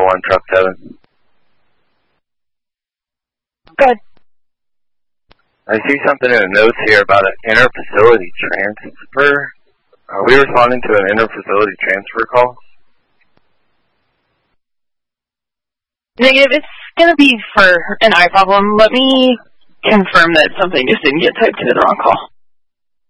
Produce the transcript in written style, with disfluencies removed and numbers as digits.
1 Truck 7. Good. I see something in the notes here about an inter-facility transfer. Are we responding to an inter-facility transfer call? Negative. It's going to be for an eye problem. Let me confirm that something just didn't get typed into the wrong call.